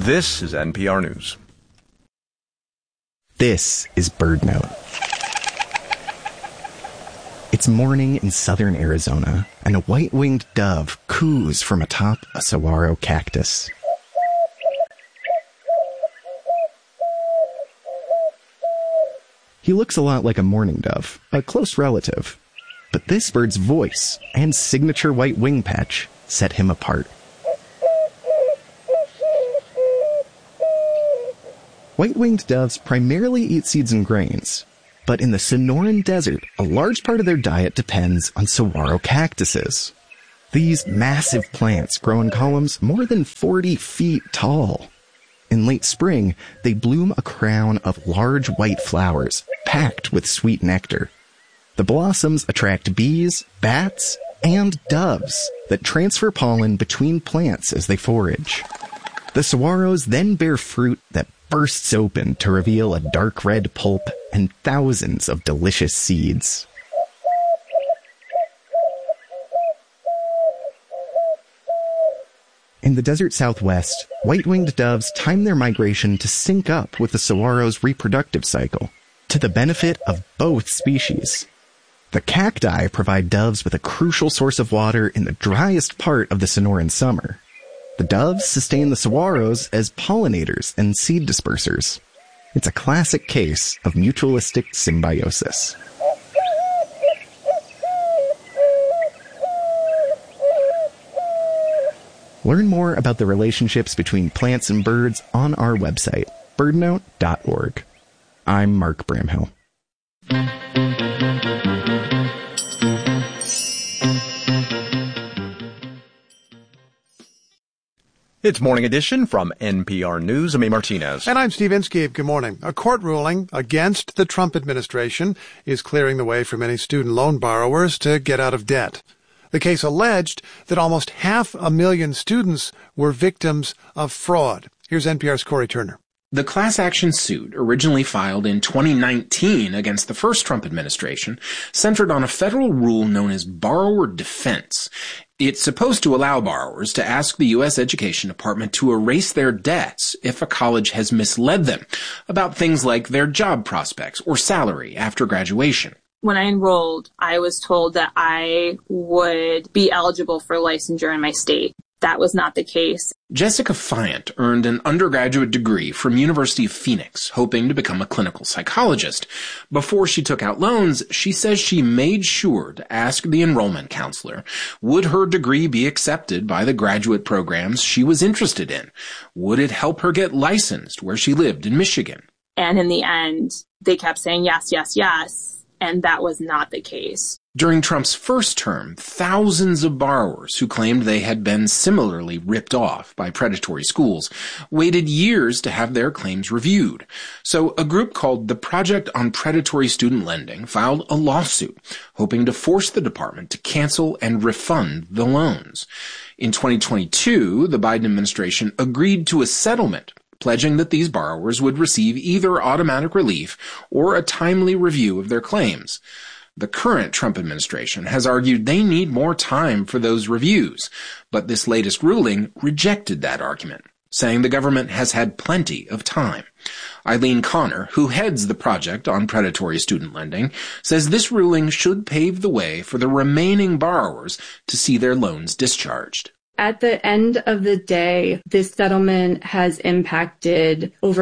This is NPR News. This is BirdNote. It's morning in southern Arizona, and a white-winged dove coos from atop a saguaro cactus. He looks a lot like a mourning dove, a close relative. But this bird's voice and signature white wing patch set him apart. White-winged doves primarily eat seeds and grains, but in the Sonoran Desert, a large part of their diet depends on saguaro cactuses. These massive plants grow in columns more than 40 feet tall. In late spring, they bloom a crown of large white flowers packed with sweet nectar. The blossoms attract bees, bats, and doves that transfer pollen between plants as they forage. The saguaros then bear fruit that bursts open to reveal a dark red pulp and thousands of delicious seeds. In the desert southwest, white-winged doves time their migration to sync up with the saguaro's reproductive cycle, to the benefit of both species. The cacti provide doves with a crucial source of water in the driest part of the Sonoran summer. The doves sustain the saguaros as pollinators and seed dispersers. It's a classic case of mutualistic symbiosis. Learn more about the relationships between plants and birds on our website, birdnote.org. I'm Mark Bramhill. It's Morning Edition from NPR News. I'm A. Martinez. And I'm Steve Inskeep. Good morning. A court ruling against the Trump administration is clearing the way for many student loan borrowers to get out of debt. The case alleged that almost 500,000 students were victims of fraud. Here's NPR's Corey Turner. The class action suit, originally filed in 2019 against the first Trump administration, centered on a federal rule known as borrower defense. It's supposed to allow borrowers to ask the U.S. Education Department to erase their debts if a college has misled them about things like their job prospects or salary after graduation. When I enrolled, I was told that I would be eligible for licensure in my state. That was not the case. Jessica Fiant earned an undergraduate degree from University of Phoenix, hoping to become a clinical psychologist. Before she took out loans, she says she made sure to ask the enrollment counselor, would her degree be accepted by the graduate programs she was interested in? Would it help her get licensed where she lived in Michigan? And in the end, they kept saying yes, yes, yes. And that was not the case. During Trump's first term, thousands of borrowers who claimed they had been similarly ripped off by predatory schools waited years to have their claims reviewed. So a group called the Project on Predatory Student Lending filed a lawsuit, hoping to force the department to cancel and refund the loans. In 2022, the Biden administration agreed to a settlement, pledging that these borrowers would receive either automatic relief or a timely review of their claims. The current Trump administration has argued they need more time for those reviews, but this latest ruling rejected that argument, saying the government has had plenty of time. Eileen Connor, who heads the Project on Predatory Student Lending, says this ruling should pave the way for the remaining borrowers to see their loans discharged. At the end of the day, this settlement has impacted over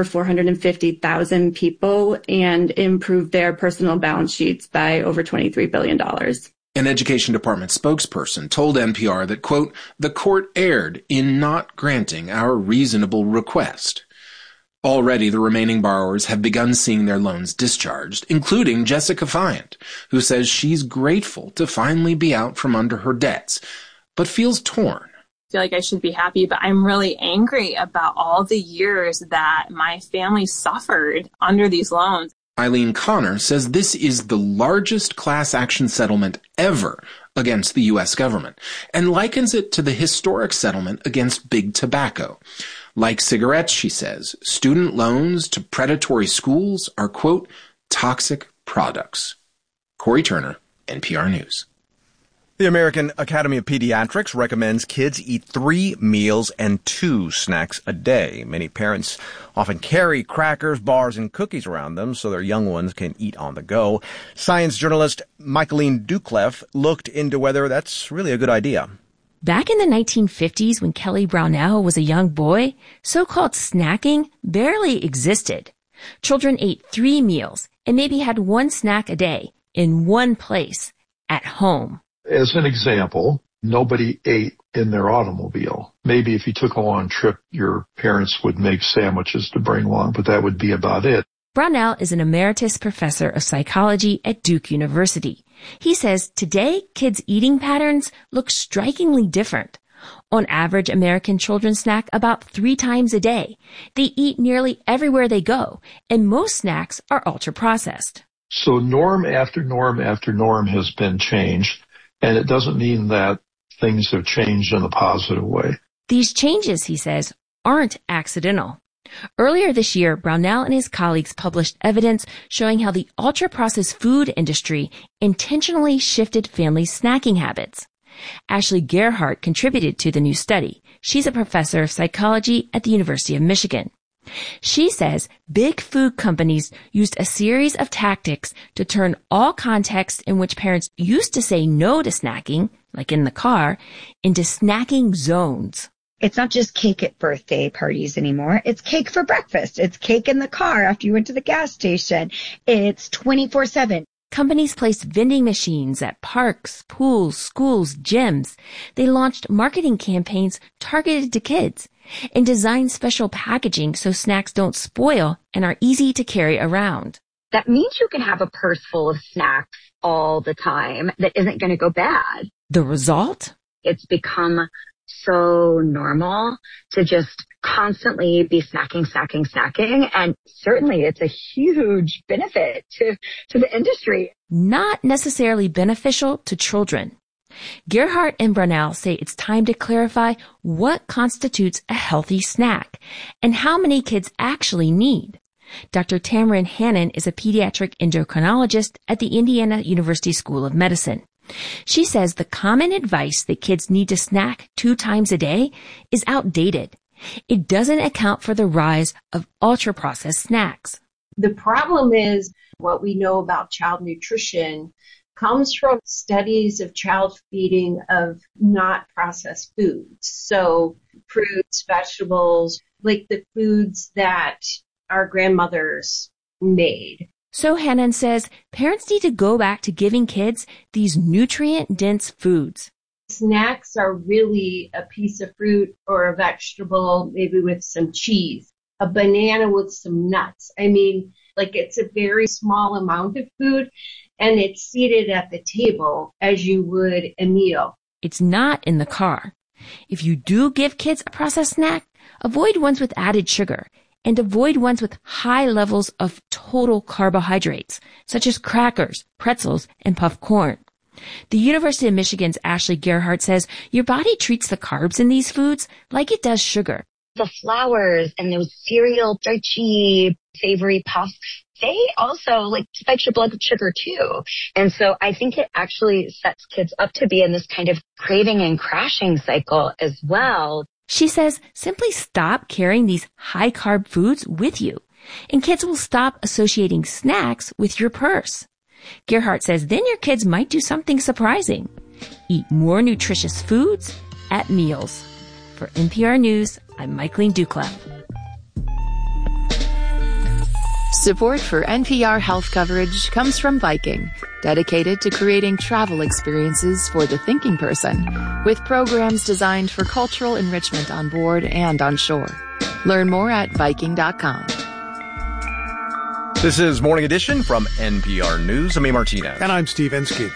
450,000 people and improved their personal balance sheets by over $23 billion. An Education Department spokesperson told NPR that, quote, the court erred in not granting our reasonable request. Already, the remaining borrowers have begun seeing their loans discharged, including Jessica Fiant, who says she's grateful to finally be out from under her debts, but feels torn. I feel like I should be happy, but I'm really angry about all the years that my family suffered under these loans. Eileen Connor says this is the largest class action settlement ever against the U.S. government and likens it to the historic settlement against big tobacco. Like cigarettes, she says, student loans to predatory schools are, quote, toxic products. Corey Turner, NPR News. The American Academy of Pediatrics recommends kids eat 3 meals and 2 snacks a day. Many parents often carry crackers, bars, and cookies around them so their young ones can eat on the go. Science journalist Michaeline Doucleff looked into whether that's really a good idea. Back in the 1950s, when Kelly Brownell was a young boy, so-called snacking barely existed. Children ate 3 meals and maybe had 1 snack a day in one place, at home. As an example, nobody ate in their automobile. Maybe if you took a long trip, your parents would make sandwiches to bring along, but that would be about it. Brownell is an emeritus professor of psychology at Duke University. He says today, kids' eating patterns look strikingly different. On average, American children snack about 3 times a day. They eat nearly everywhere they go, and most snacks are ultra-processed. So norm after norm after norm has been changed, and it doesn't mean that things have changed in a positive way. These changes, he says, aren't accidental. Earlier this year, Brownell and his colleagues published evidence showing how the ultra-processed food industry intentionally shifted family snacking habits. Ashley Gerhardt contributed to the new study. She's a professor of psychology at the University of Michigan. She says big food companies used a series of tactics to turn all contexts in which parents used to say no to snacking, like in the car, into snacking zones. It's not just cake at birthday parties anymore. It's cake for breakfast. It's cake in the car after you went to the gas station. It's 24/7. Companies placed vending machines at parks, pools, schools, gyms. They launched marketing campaigns targeted to kids and designed special packaging so snacks don't spoil and are easy to carry around. That means you can have a purse full of snacks all the time that isn't going to go bad. The result? It's become so normal to just constantly be snacking. And certainly it's a huge benefit to the industry. Not necessarily beneficial to children. Gerhardt and Brownell say it's time to clarify what constitutes a healthy snack and how many kids actually need. Dr. Tamron Hannon is a pediatric endocrinologist at the Indiana University School of Medicine. She says the common advice that kids need to snack 2 times a day is outdated. It doesn't account for the rise of ultra-processed snacks. The problem is what we know about child nutrition comes from studies of child feeding of not processed foods. So fruits, vegetables, like the foods that our grandmothers made. So Hannon says parents need to go back to giving kids these nutrient-dense foods. Snacks are really a piece of fruit or a vegetable, maybe with some cheese, a banana with some nuts. I mean, like it's a very small amount of food, and it's seated at the table as you would a meal. It's not in the car. If you do give kids a processed snack, avoid ones with added sugar and avoid ones with high levels of total carbohydrates, such as crackers, pretzels, and puffed corn. The University of Michigan's Ashley Gerhardt says your body treats the carbs in these foods like it does sugar. The flours and those cereal, starchy, savory puffs, they also spike your blood sugar too. And so I think it actually sets kids up to be in this kind of craving and crashing cycle as well. She says simply stop carrying these high-carb foods with you, and kids will stop associating snacks with your purse. Gerhardt says then your kids might do something surprising. Eat more nutritious foods at meals. For NPR News, I'm Michaeline Doucleff. Support for NPR health coverage comes from Viking, dedicated to creating travel experiences for the thinking person, with programs designed for cultural enrichment on board and on shore. Learn more at Viking.com. This is Morning Edition from NPR News. I'm A. Martinez. And I'm Steve Inskeep.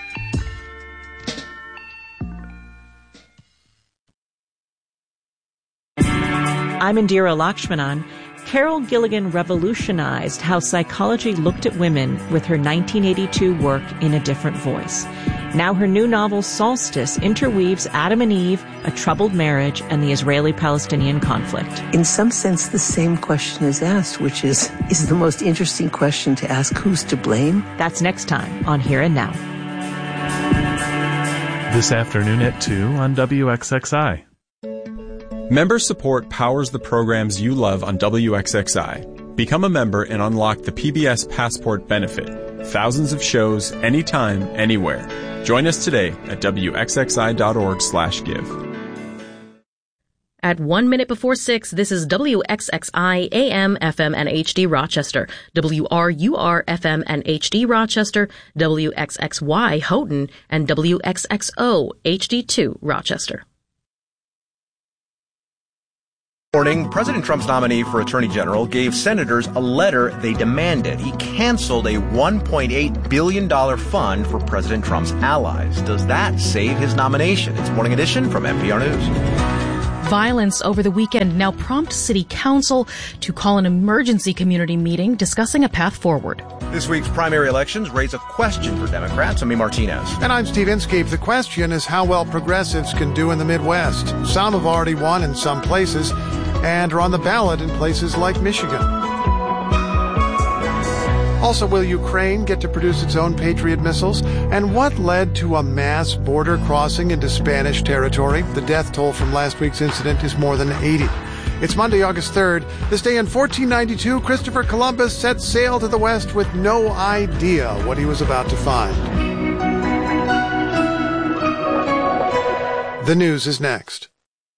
I'm Indira Lakshmanan. Carol Gilligan revolutionized how psychology looked at women with her 1982 work In a Different Voice. Now her new novel, Solstice, interweaves Adam and Eve, a troubled marriage, and the Israeli-Palestinian conflict. In some sense, the same question is asked, which is the most interesting question to ask: who's to blame? That's next time on Here and Now. This afternoon at 2 on WXXI. Member support powers the programs you love on WXXI. Become a member and unlock the PBS Passport benefit. Thousands of shows, anytime, anywhere. Join us today at WXXI.org/give. At 1 minute before 6, this is WXXI AM, FM, and HD Rochester, WRUR FM and HD Rochester, WXXY Houghton, and WXXO HD2 Rochester. Morning, President Trump's nominee for Attorney General gave senators a letter they demanded. He canceled a $1.8 billion fund for President Trump's allies. Does that save his nomination? It's Morning Edition from NPR News. Violence over the weekend now prompts City Council to call an emergency community meeting discussing a path forward. This week's primary elections raise a question for Democrats. I'm Martinez. And I'm Steve Inskeep. The question is how well progressives can do in the Midwest. Some have already won in some places and are on the ballot in places like Michigan. Also, will Ukraine get to produce its own Patriot missiles? And what led to a mass border crossing into Spanish territory? The death toll from last week's incident is more than 80. It's Monday, August 3rd. This day in 1492, Christopher Columbus set sail to the west with no idea what he was about to find. The news is next.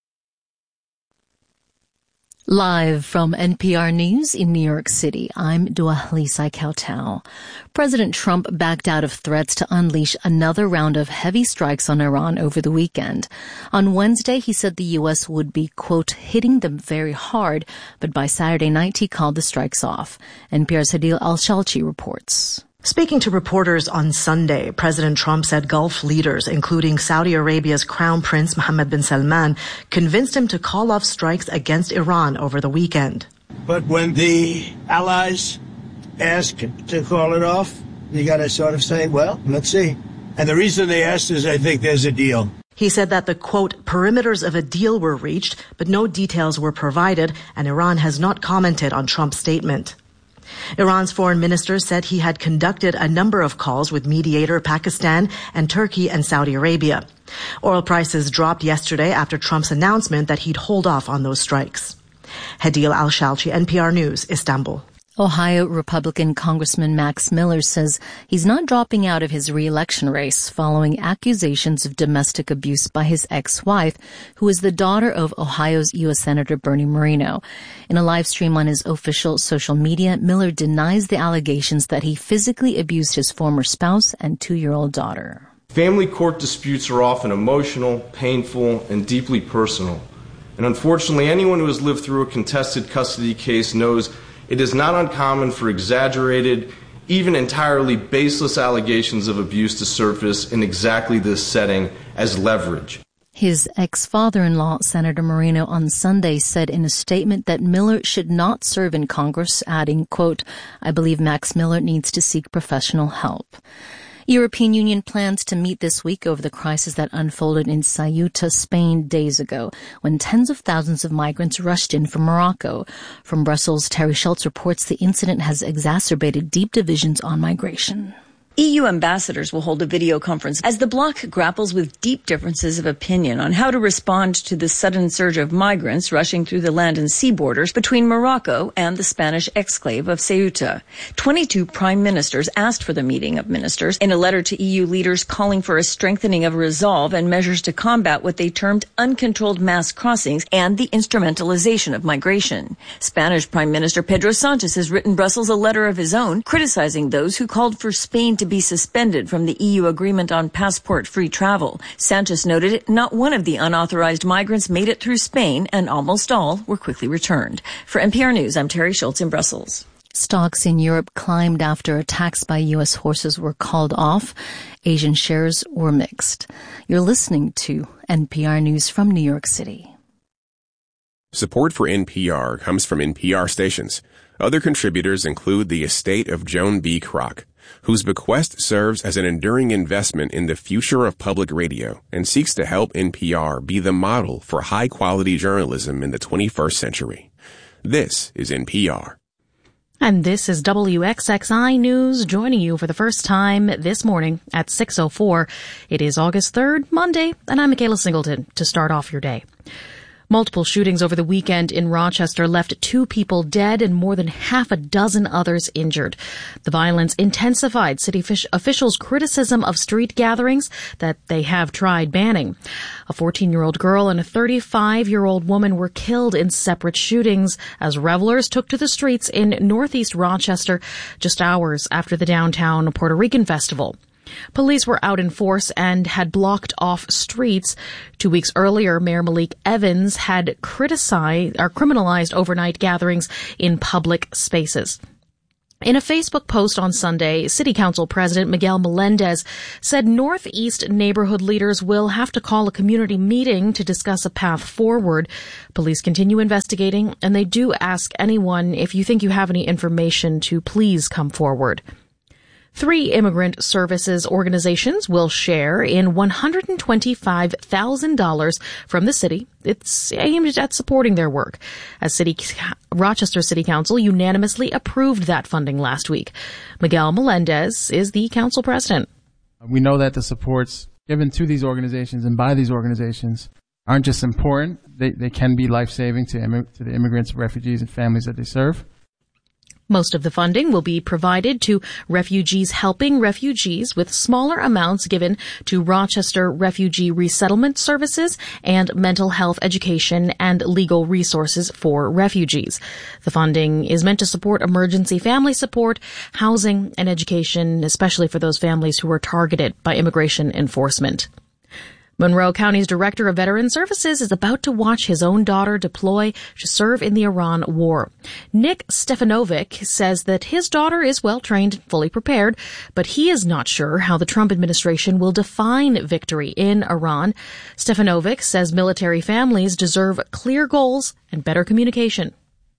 Live from NPR News in New York City, I'm Dua Lisa Kautal. President Trump backed out of threats to unleash another round of heavy strikes on Iran over the weekend. On Wednesday, he said the U.S. would be, quote, hitting them very hard, but by Saturday night, he called the strikes off. NPR's Hadil Al-Shalchi reports. Speaking to reporters on Sunday, President Trump said Gulf leaders, including Saudi Arabia's Crown Prince Mohammed bin Salman, convinced him to call off strikes against Iran over the weekend. But when the allies ask to call it off, you got to sort of say, well, let's see. And the reason they asked is I think there's a deal. He said that the, quote, perimeters of a deal were reached, but no details were provided, and Iran has not commented on Trump's statement. Iran's foreign minister said he had conducted a number of calls with mediator Pakistan and Turkey and Saudi Arabia. Oil prices dropped yesterday after Trump's announcement that he'd hold off on those strikes. Hadil Al-Shalchi, NPR News, Istanbul. Ohio Republican Congressman Max Miller says he's not dropping out of his re-election race following accusations of domestic abuse by his ex-wife, who is the daughter of Ohio's U.S. Senator Bernie Moreno. In a live stream on his official social media, Miller denies the allegations that he physically abused his former spouse and 2-year-old daughter. Family court disputes are often emotional, painful, and deeply personal. And unfortunately, anyone who has lived through a contested custody case knows it is not uncommon for exaggerated, even entirely baseless allegations of abuse to surface in exactly this setting as leverage. His ex-father-in-law, Senator Moreno, on Sunday said in a statement that Miller should not serve in Congress, adding, quote, I believe Max Miller needs to seek professional help. European Union plans to meet this week over the crisis that unfolded in Ceuta, Spain, days ago, when tens of thousands of migrants rushed in from Morocco. From Brussels, Terry Schultz reports the incident has exacerbated deep divisions on migration. EU ambassadors will hold a video conference as the bloc grapples with deep differences of opinion on how to respond to the sudden surge of migrants rushing through the land and sea borders between Morocco and the Spanish exclave of Ceuta. 22 prime ministers asked for the meeting of ministers in a letter to EU leaders calling for a strengthening of resolve and measures to combat what they termed uncontrolled mass crossings and the instrumentalization of migration. Spanish Prime Minister Pedro Sanchez has written Brussels a letter of his own criticizing those who called for Spain to be suspended from the EU agreement on passport-free travel. Sanchez noted not one of the unauthorized migrants made it through Spain, and almost all were quickly returned. For NPR News, I'm Terry Schultz in Brussels. Stocks in Europe climbed after attacks by U.S. horses were called off. Asian shares were mixed. You're listening to NPR News from New York City. Support for NPR comes from NPR stations. Other contributors include the estate of Joan B. Kroc, whose bequest serves as an enduring investment in the future of public radio and seeks to help NPR be the model for high-quality journalism in the 21st century. This is NPR. And this is WXXI News, joining you for the first time this morning at 6:04. It is August 3rd, Monday, and I'm Michaela Singleton to start off your day. Multiple shootings over the weekend in Rochester left 2 people dead and more than half a dozen others injured. The violence intensified city officials' criticism of street gatherings that they have tried banning. A 14-year-old girl and a 35-year-old woman were killed in separate shootings as revelers took to the streets in northeast Rochester just hours after the downtown Puerto Rican festival. Police were out in force and had blocked off streets. 2 weeks earlier, Mayor Malik Evans had criminalized overnight gatherings in public spaces. In a Facebook post on Sunday, City Council President Miguel Melendez said Northeast neighborhood leaders will have to call a community meeting to discuss a path forward. Police continue investigating, and they do ask anyone, if you think you have any information, to please come forward. 3 immigrant services organizations will share in $125,000 from the city. It's aimed at supporting their work. As Rochester City Council unanimously approved that funding last week. Miguel Melendez is the council president. We know that the supports given to these organizations and by these organizations aren't just important. They can be life-saving to the immigrants, refugees, and families that they serve. Most of the funding will be provided to refugees helping refugees, with smaller amounts given to Rochester Refugee Resettlement Services and mental health education and legal resources for refugees. The funding is meant to support emergency family support, housing, and education, especially for those families who are targeted by immigration enforcement. Monroe County's Director of Veteran Services is about to watch his own daughter deploy to serve in the Iran war. Nick Stefanovic says that his daughter is well-trained and fully prepared, but he is not sure how the Trump administration will define victory in Iran. Stefanovic says military families deserve clear goals and better communication.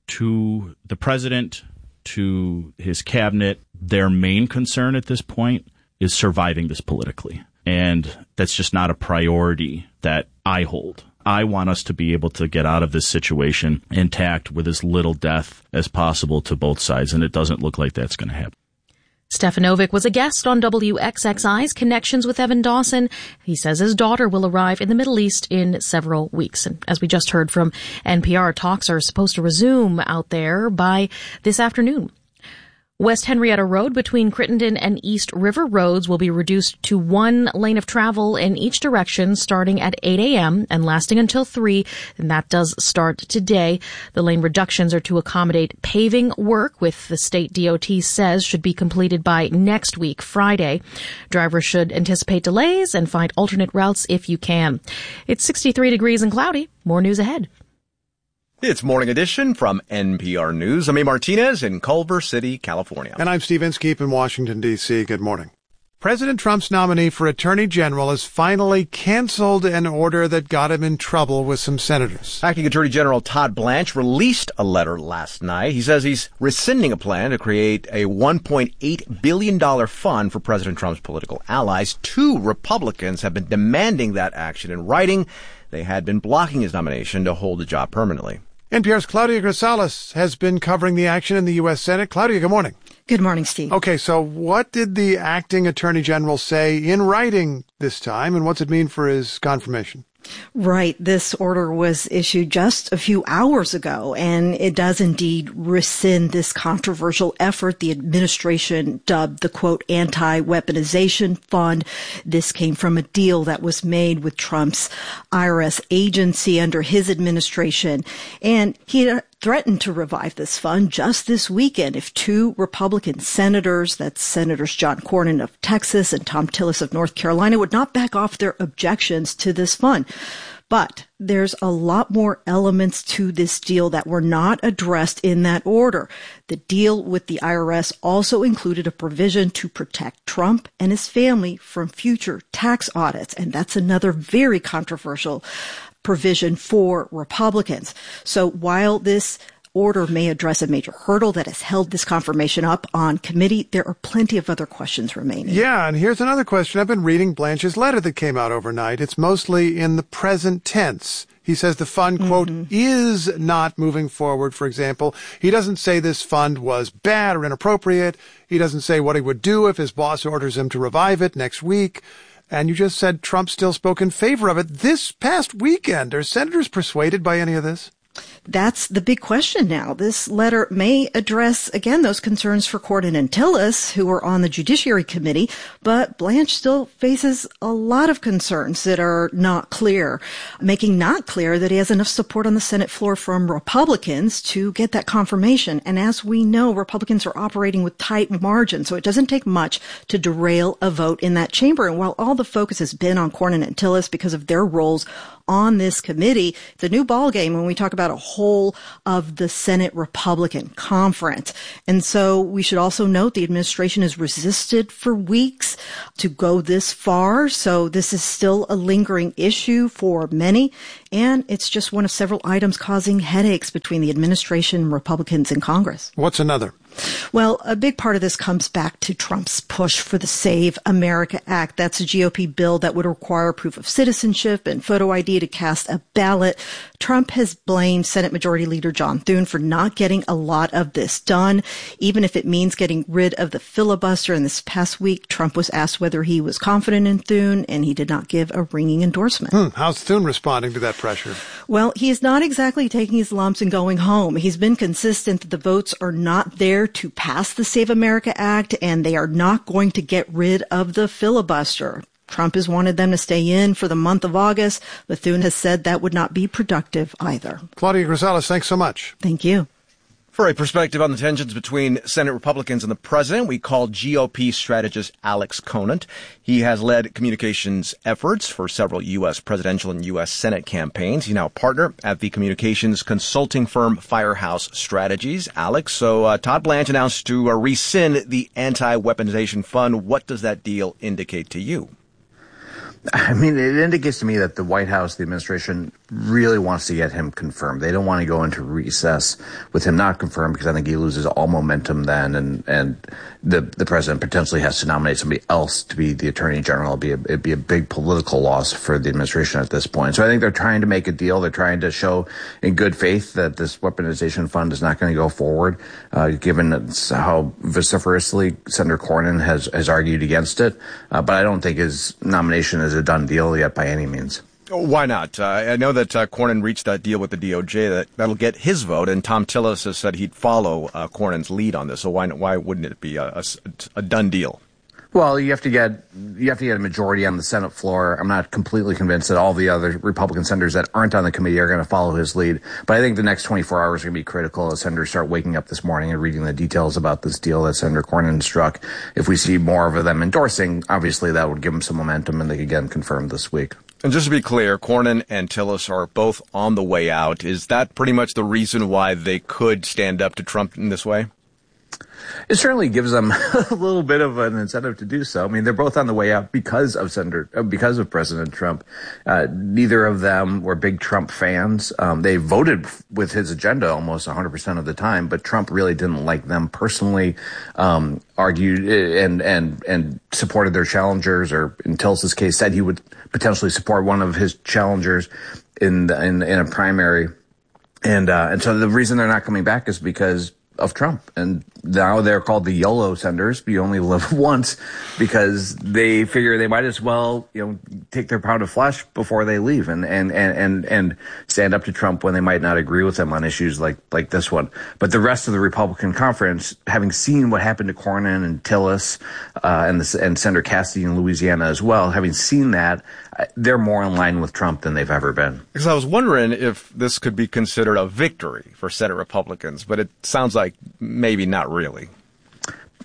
To the president, to his cabinet, their main concern at this point is surviving this politically. And that's just not a priority that I hold. I want us to be able to get out of this situation intact with as little death as possible to both sides, and it doesn't look like that's going to happen. Stefanovic was a guest on WXXI's Connections with Evan Dawson. He says his daughter will arrive in the Middle East in several weeks. And as we just heard from NPR, talks are supposed to resume out there by this afternoon. West Henrietta Road between Crittenden and East River Roads will be reduced to 1 lane of travel in each direction starting at 8 a.m. and lasting until 3, and that does start today. The lane reductions are to accommodate paving work, with the state DOT says should be completed by next week, Friday. Drivers should anticipate delays and find alternate routes if you can. It's 63 degrees and cloudy. More news ahead. It's Morning Edition from NPR News. I'm A. Martinez in Culver City, California. And I'm Steve Inskeep in Washington, D.C. Good morning. President Trump's nominee for Attorney General has finally canceled an order that got him in trouble with some senators. Acting Attorney General Todd Blanche released a letter last night. He says he's rescinding a plan to create a $1.8 billion fund for President Trump's political allies. 2 Republicans have been demanding that action in writing. They had been blocking his nomination to hold the job permanently. NPR's Claudia Grisales has been covering the action in the U.S. Senate. Claudia, good morning. Good morning, Steve. Okay, so what did the acting attorney general say in writing this time, and what's it mean for his confirmation? Right. This order was issued just a few hours ago, and it does indeed rescind this controversial effort the administration dubbed the, quote, anti-weaponization fund. This came from a deal that was made with Trump's IRS agency under his administration, and he threatened to revive this fund just this weekend if 2 Republican senators, that's Senators John Cornyn of Texas and Thom Tillis of North Carolina, would not back off their objections to this fund. But there's a lot more elements to this deal that were not addressed in that order. The deal with the IRS also included a provision to protect Trump and his family from future tax audits, and that's another very controversial provision for Republicans. So while this order may address a major hurdle that has held this confirmation up on committee, there are plenty of other questions remaining. Yeah, and here's another question. I've been reading Blanche's letter that came out overnight. It's mostly in the present tense. He says the fund, quote, is not moving forward, for example. He doesn't say this fund was bad or inappropriate. He doesn't say what he would do if his boss orders him to revive it next week. And you just said Trump still spoke in favor of it this past weekend. Are senators persuaded by any of this? That's the big question now. This letter may address, again, those concerns for Cornyn and Tillis, who are on the Judiciary Committee, but Blanche still faces a lot of concerns that are not clear, making not clear that he has enough support on the Senate floor from Republicans to get that confirmation. And as we know, Republicans are operating with tight margins, so it doesn't take much to derail a vote in that chamber. And while all the focus has been on Cornyn and Tillis because of their roles on this committee, the new ballgame when we talk about a whole of the Senate Republican conference. And so we should also note the administration has resisted for weeks to go this far. So this is still a lingering issue for many. And it's just one of several items causing headaches between the administration and Republicans in Congress. What's another? Well, a big part of this comes back to Trump's push for the Save America Act. That's a GOP bill that would require proof of citizenship and photo ID to cast a ballot. Trump has blamed Senate Majority Leader John Thune for not getting a lot of this done, even if it means getting rid of the filibuster. And this past week, Trump was asked whether he was confident in Thune, and he did not give a ringing endorsement. How's Thune responding to that pressure? Well, he is not exactly taking his lumps and going home. He's been consistent that the votes are not there to pass the Save America Act, and they are not going to get rid of the filibuster. Trump has wanted them to stay in for the month of August, but Thune has said that would not be productive either. Claudia Grisales, thanks so much. Thank you. For a perspective on the tensions between Senate Republicans and the president, we called GOP strategist Alex Conant. He has led communications efforts for several U.S. presidential and U.S. Senate campaigns. He's now a partner at the communications consulting firm Firehouse Strategies. Alex, so Todd Blanche announced to rescind the anti-weaponization fund. What does that deal indicate to you? I mean, it indicates to me that the White House, the administration, really wants to get him confirmed. They don't want to go into recess with him not confirmed because I think he loses all momentum then, and the president potentially has to nominate somebody else to be the attorney general. It'd be a big political loss for the administration at this point. So I think they're trying to make a deal. They're trying to show in good faith that this weaponization fund is not going to go forward, given how vociferously Senator Cornyn has argued against it. But I don't think his nomination is a done deal yet by any means. Why not? I know that Cornyn reached that deal with the DOJ that'll get his vote, and Tom Tillis has said he'd follow Cornyn's lead on this. So why wouldn't it be a done deal? Well, you have to get a majority on the Senate floor. I'm not completely convinced that all the other Republican senators that aren't on the committee are going to follow his lead. But I think the next 24 hours are going to be critical as senators start waking up this morning and reading the details about this deal that Senator Cornyn struck. If we see more of them endorsing, obviously that would give them some momentum and they could get him confirmed this week. And just to be clear, Cornyn and Tillis are both on the way out. Is that pretty much the reason why they could stand up to Trump in this way? It certainly gives them a little bit of an incentive to do so. I mean, they're both on the way out because of President Trump. Neither of them were big Trump fans. They voted with his agenda almost 100% of the time, but Trump really didn't like them personally. Argued and supported their challengers, or in Tillis' case, said he would potentially support one of his challengers in a primary. And so the reason they're not coming back is because of Trump. And now they're called the YOLO senators. You only live once, because they figure they might as well, take their pound of flesh before they leave and stand up to Trump when they might not agree with him on issues like this one. But the rest of the Republican conference, having seen what happened to Cornyn and Tillis, and Senator Cassidy in Louisiana as well, having seen that, they're more in line with Trump than they've ever been. Because I was wondering if this could be considered a victory for Senate Republicans, but it sounds like maybe not really.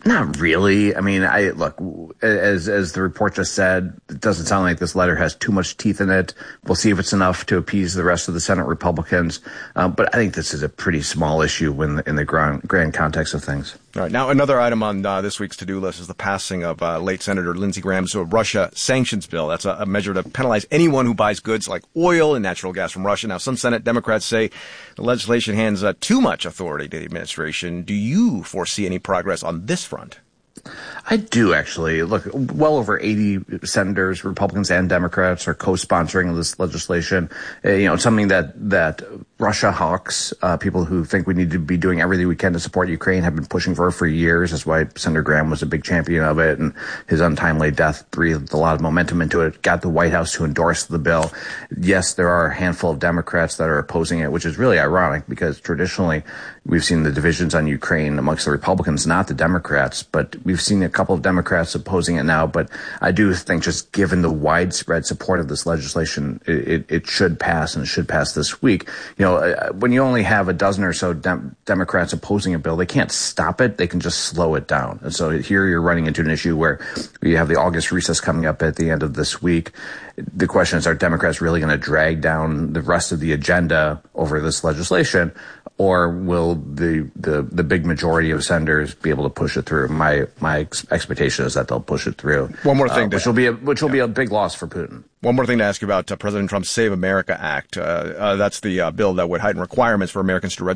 Not really. I mean, look, as the report just said, it doesn't sound like this letter has too much teeth in it. We'll see if it's enough to appease the rest of the Senate Republicans. But I think this is a pretty small issue in the grand context of things. All right. Now, another item on this week's to-do list is the passing of late Senator Lindsey Graham's Russia sanctions bill. That's a measure to penalize anyone who buys goods like oil and natural gas from Russia. Now, some Senate Democrats say the legislation hands too much authority to the administration. Do you foresee any progress on this front? I do, actually. Look, well over 80 senators, Republicans and Democrats, are co-sponsoring this legislation. It's something that Russia hawks, people who think we need to be doing everything we can to support Ukraine, have been pushing for years. That's why Senator Graham was a big champion of it, and his untimely death breathed a lot of momentum into it, got the White House to endorse the bill. Yes, there are a handful of Democrats that are opposing it, which is really ironic because traditionally we've seen the divisions on Ukraine amongst the Republicans, not the Democrats, but we've seen a couple of Democrats opposing it now. But I do think just given the widespread support of this legislation, it should pass, and it should pass this week. When you only have a dozen or so Democrats opposing a bill, they can't stop it. They can just slow it down. And so here you're running into an issue where you have the August recess coming up at the end of this week. The question is, are Democrats really going to drag down the rest of the agenda over this legislation, or will the big majority of senators be able to push it through? My expectation is that they'll push it through. One more thing, which will be a big loss for Putin. One more thing to ask you about President Trump's Save America Act. That's the bill that would heighten requirements for Americans to register